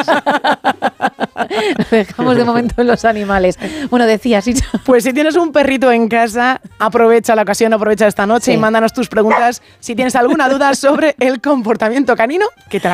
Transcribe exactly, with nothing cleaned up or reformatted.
Dejamos de momento en los animales. Bueno, decías, sí. Pues si tienes un perrito en casa, aprovecha la ocasión, aprovecha esta noche sí. y mándanos tus preguntas si tienes alguna duda sobre el comportamiento canino, que te